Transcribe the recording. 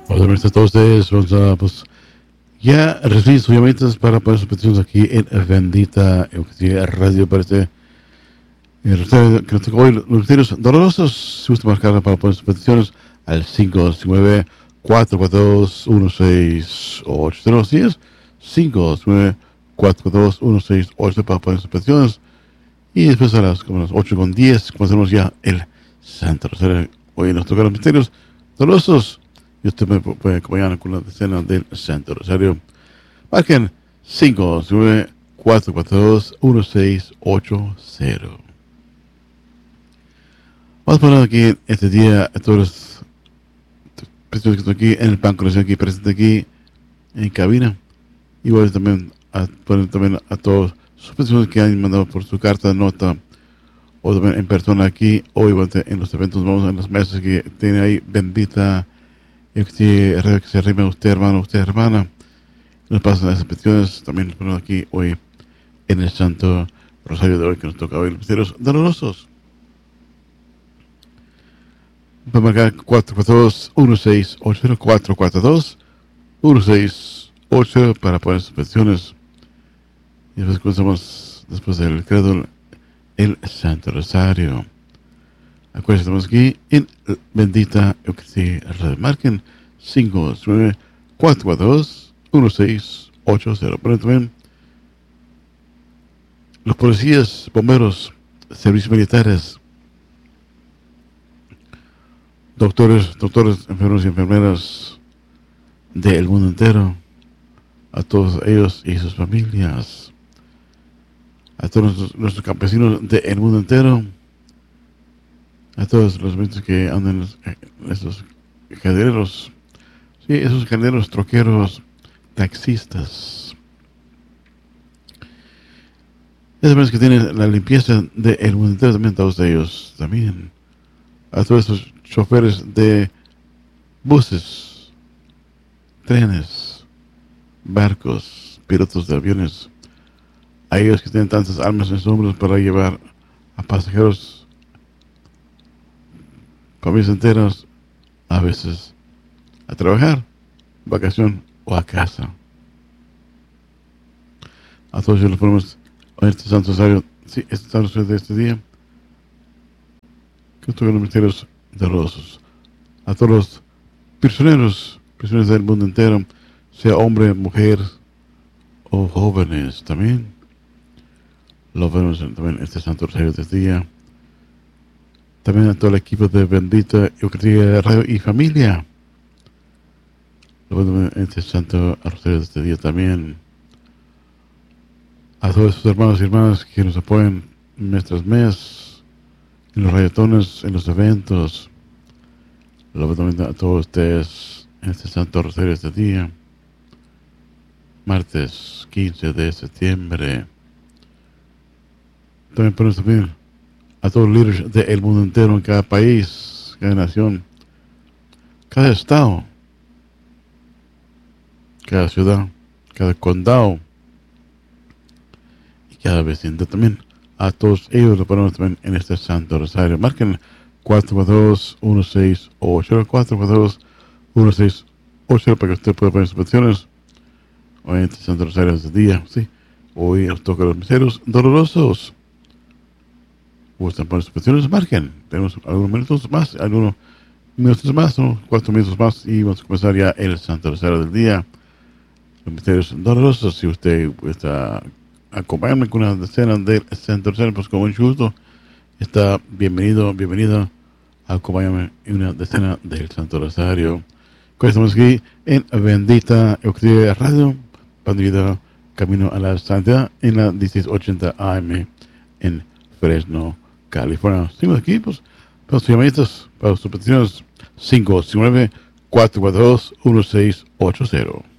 Hola, a todos ustedes. Vamos a, ya recibir sus llamadas para poner sus peticiones aquí en Bendita Eucaristía Radio para el rosario que nos toca hoy, los misterios dolorosos. Si gusta marcarla para poner sus peticiones al 559-442-1680. Así es, 559-442-1680 para poner sus peticiones. Y después como las 8:10 comenzamos ya el Santo Rosario. Hoy nos toca los misterios dolorosos. Y usted me puede acompañar con la decena del Santo Rosario. Marquen 594421680. Vamos a poner aquí este día a todos los personas que están aquí en el banco, aquí presente aquí en cabina. Igual también a poner también a todos sus personas que han mandado por su carta de nota o también en persona aquí o igual en los eventos, vamos en las mesas que tiene ahí. Bendita que se arrime a usted, hermano, usted, hermana. Nos pasan esas peticiones. También nos ponemos aquí hoy en el Santo Rosario de hoy, que nos toca hoy los misterios dolorosos. Para marcar 442-1680, 442-1680 para poner sus peticiones. Y después comenzamos, después del credo, el Santo Rosario. Acuérdense, estamos aquí en Bendita Eucaristía Radio. Marquen 594421680. Ponen también los policías, bomberos, servicios militares, doctores, enfermeros y enfermeras del mundo entero, a todos ellos y sus familias, a todos nuestros campesinos del mundo entero, a todos los eventos que andan esos jardineros, sí, esos jardineros, troqueros, taxistas, esos eventos que tienen la limpieza del mundo entero, también a todos ellos, también a todos esos choferes de buses, trenes, barcos, pilotos de aviones, a ellos que tienen tantas armas en sus hombros para llevar a pasajeros, familias enteras, a veces a trabajar, vacación o a casa. A todos ellos los ponemos en este Santo Rosario, sí, este Santo Rosario de este día, que tocan los misterios dolorosos. A todos los prisioneros del mundo entero, sea hombre, mujer o jóvenes también. Lo vemos también en este Santo Rosario de este día. También a todo el equipo de Bendita Eucaristía Radio y Familia. Lo vemos en este Santo Rosario de este día también. A todos sus hermanos y hermanas que nos apoyan en nuestras mesas, en los radiotones, en los eventos. Lo vemos a todos ustedes en este Santo Rosario de este día. Martes 15 de septiembre. También ponemos también a todos los líderes del mundo entero, en cada país, cada nación, cada estado, cada ciudad, cada condado y cada vecindad también. A todos ellos lo ponemos también en este Santo Rosario. Marquen 442-1680, 442-1680 para que usted pueda poner sus peticiones hoy en este Santo Rosario de este día. Sí, hoy nos toca los misterios dolorosos. Gustan poner sus peticiones, marquen. Tenemos algunos minutos más, unos 4 minutos más y vamos a comenzar ya el Santo Rosario del día. Los misterios dolorosos. Si usted está acompañándome con una decena del Santo Rosario, pues con mucho gusto está bienvenida a acompañarme en una decena del Santo Rosario. Estamos aquí en Bendita Eucaristía Radio, Pandilla, Camino a la Santidad, en la 1680 AM en Fresno, California. Seguimos aquí, pues, para sus llamaditas, para sus peticiones, 559-442-1680.